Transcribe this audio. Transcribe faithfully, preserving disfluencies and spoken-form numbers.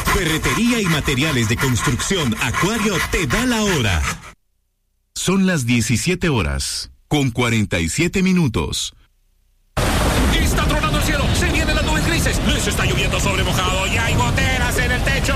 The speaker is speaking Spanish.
Ferretería y materiales de construcción Acuario te da la hora. Son las diecisiete horas, con cuarenta y siete minutos. Está tronando el cielo, se vienen las nubes grises, les está lloviendo sobre mojado y hay goteras en el techo.